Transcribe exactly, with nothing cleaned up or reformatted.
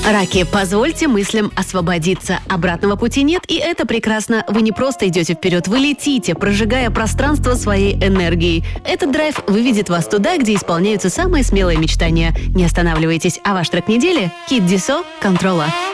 Раки, позвольте мыслям освободиться. Обратного пути нет, и это прекрасно. Вы не просто идете вперед, вы летите, прожигая пространство своей энергией. Этот драйв выведет вас туда, где исполняются самые смелые мечтания. Не останавливайтесь, а ваш трек недели – Kid Diso «Controlla».